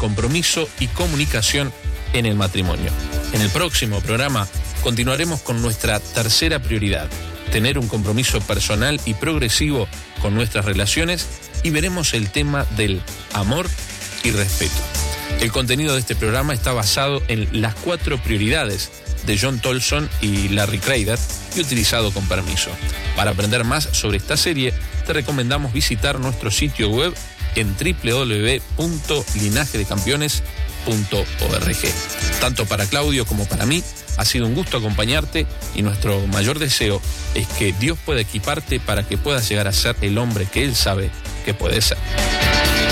compromiso y comunicación en el matrimonio. En el próximo programa continuaremos con nuestra tercera prioridad, tener un compromiso personal y progresivo con nuestras relaciones, y veremos el tema del amor y respeto. El contenido de este programa está basado en las 4 prioridades de John Tolson y Larry Crader y utilizado con permiso. Para aprender más sobre esta serie, te recomendamos visitar nuestro sitio web en www.linajedecampeones.org. Tanto para Claudio como para mí, ha sido un gusto acompañarte, y nuestro mayor deseo es que Dios pueda equiparte para que puedas llegar a ser el hombre que Él sabe que puedes ser.